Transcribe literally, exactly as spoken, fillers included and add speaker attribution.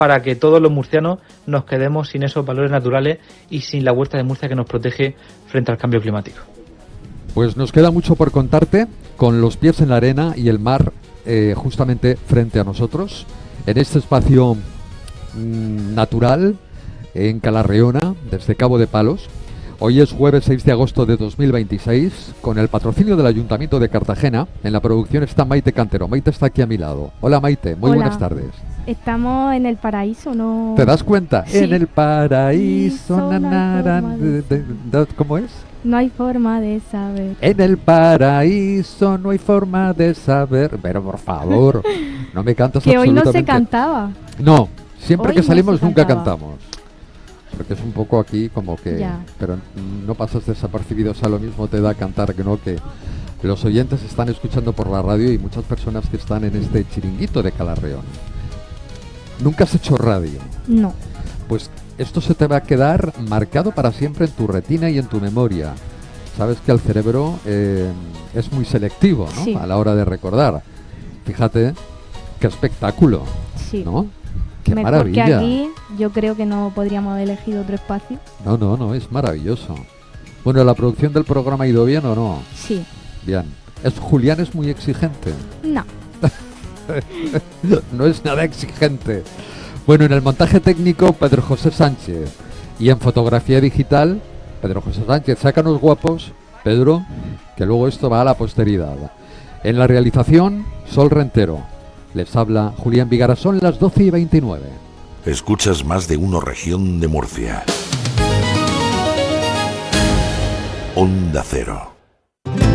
Speaker 1: para que todos los murcianos nos quedemos sin esos valores naturales y sin la huerta de Murcia que nos protege frente al cambio climático.
Speaker 2: Pues nos queda mucho por contarte, con los pies en la arena y el mar eh, justamente frente a nosotros, en este espacio mmm, natural, en Calarreona, desde Cabo de Palos. Hoy es jueves seis de agosto de dos mil veintiséis, con el patrocinio del Ayuntamiento de Cartagena. En la producción está Maite Cantero. Maite está aquí a mi lado. Hola Maite, muy
Speaker 3: Hola.
Speaker 2: Buenas tardes.
Speaker 3: Estamos en el paraíso, ¿no?
Speaker 2: ¿Te das cuenta?
Speaker 3: Sí.
Speaker 2: En el paraíso,
Speaker 3: No hay
Speaker 2: nanara,
Speaker 3: forma
Speaker 2: de-
Speaker 3: de
Speaker 2: de- de- ¿cómo es?
Speaker 3: No hay forma de saber.
Speaker 2: En el paraíso no hay forma de saber. Pero por favor, no me cantas
Speaker 3: Que hoy no se
Speaker 2: absolutamente.
Speaker 3: cantaba.
Speaker 2: No, siempre
Speaker 3: Hoy
Speaker 2: que
Speaker 3: no
Speaker 2: salimos
Speaker 3: se
Speaker 2: nunca
Speaker 3: cantaba.
Speaker 2: cantamos. Porque es un poco aquí como que...
Speaker 3: Ya.
Speaker 2: Pero no pasas desapercibido, o sea, lo mismo te da cantar que no, que los oyentes están escuchando por la radio y muchas personas que están en este chiringuito de Calarreón. Nunca has hecho radio.
Speaker 3: No.
Speaker 2: Pues esto se te va a quedar marcado para siempre en tu retina y en tu memoria. Sabes que el cerebro eh, es muy selectivo, ¿no?
Speaker 3: Sí.
Speaker 2: A la hora de recordar. Fíjate qué espectáculo,
Speaker 3: Sí.
Speaker 2: ¿no? Qué
Speaker 3: Mejor
Speaker 2: maravilla.
Speaker 3: que aquí, yo creo que no podríamos haber elegido otro espacio.
Speaker 2: No, no, no, es maravilloso. Bueno, ¿la producción del programa ha ido bien o no?
Speaker 3: Sí.
Speaker 2: Bien. Es, Julián es muy exigente.
Speaker 3: No.
Speaker 2: No es nada exigente. Bueno, en el montaje técnico, Pedro José Sánchez. Y en fotografía digital, Pedro José Sánchez. Sácanos guapos, Pedro, que luego esto va a la posteridad. En la realización, Sol Rentero. Les habla Julián Vigara. Son las doce y veintinueve.
Speaker 4: Escuchas Más de Uno Región de Murcia. Onda Cero.